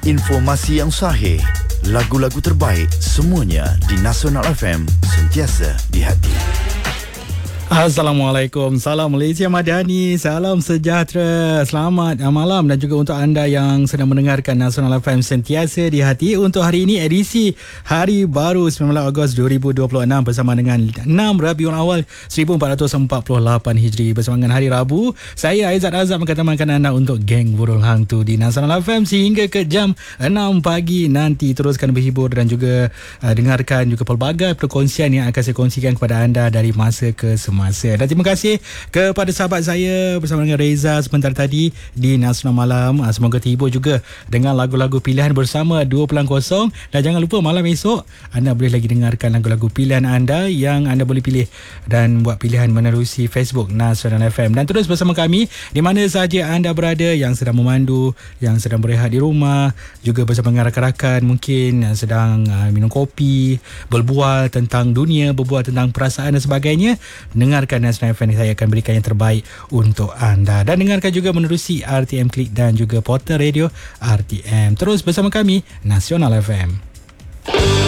Informasi yang sahih, lagu-lagu terbaik, semuanya di Nasional FM, sentiasa di hati. Assalamualaikum, salam Malaysia Madani, salam sejahtera, selamat malam dan juga untuk anda yang sedang mendengarkan Nasional FM sentiasa di hati. Untuk hari ini edisi Hari Baru 19 Ogos 2026 bersama dengan 6 Rabiul Awal 1448 Hijri bersama dengan hari Rabu. Saya Aizat Azab mengamankan anda untuk Geng Burung Hantu di Nasional FM sehingga ke jam 6 pagi nanti. Teruskan berhibur dan juga dengarkan juga pelbagai perkongsian yang akan saya kongsikan kepada anda dari masa ke semasa. Dan terima kasih kepada sahabat saya bersama dengan Reza sebentar tadi di Nasional Malam. Semoga terhibur juga dengan lagu-lagu pilihan bersama 2.0. Dan jangan lupa malam esok anda boleh lagi dengarkan lagu-lagu pilihan anda yang anda boleh pilih dan buat pilihan menerusi Facebook Nasional FM. Dan terus bersama kami di mana sahaja anda berada, yang sedang memandu, yang sedang berehat di rumah, juga bersama dengan rakan-rakan mungkin yang sedang minum kopi, berbual tentang dunia, berbual tentang perasaan dan sebagainya. Dengarkan Nasional FM, saya akan berikan yang terbaik untuk anda. Dan dengarkan juga menerusi RTM Klik dan juga portal radio RTM. Terus bersama kami Nasional FM.